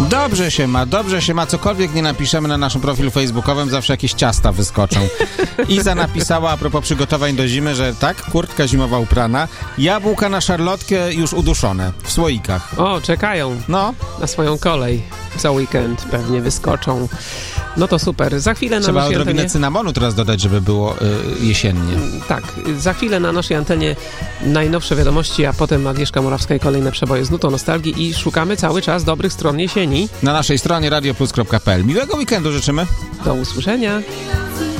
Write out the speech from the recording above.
Dobrze się ma. Cokolwiek nie napiszemy na naszym profilu facebookowym, zawsze jakieś ciasta wyskoczą. Iza napisała a propos przygotowań do zimy, że tak, kurtka zimowa uprana, jabłka na szarlotkę już uduszone w słoikach. O, czekają na swoją kolej. Za weekend pewnie wyskoczą. No to super. Za chwilę na Trzeba naszej odrobinę antenie... cynamonu teraz dodać, żeby było jesiennie. Tak, za chwilę na naszej antenie najnowsze wiadomości, a potem Agnieszka Morawska i kolejne przeboje z nutą nostalgii i szukamy cały czas dobrych stron jesieni. Na naszej stronie radioplus.pl. Miłego weekendu życzymy. Do usłyszenia.